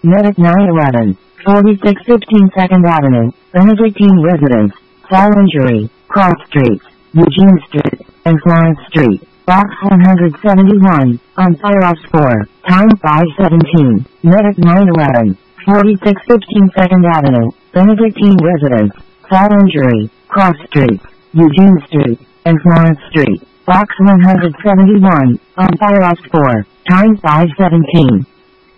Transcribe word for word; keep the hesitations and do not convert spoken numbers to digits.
Medic nine eleven, forty-six fifteen second Avenue, Benedictine Residence, Fall Injury, Cross Streets, Eugene Street, and Florence Street, Box one seventy-one, on Fire Ops four, time five seventeen, Medic nine eleven, forty-six fifteen second Avenue, Benedictine Residence, Fall Injury, Cross Streets, Eugene Street, and Florence Street, Box one seventy-one, on Fire Ops four, time five seventeen.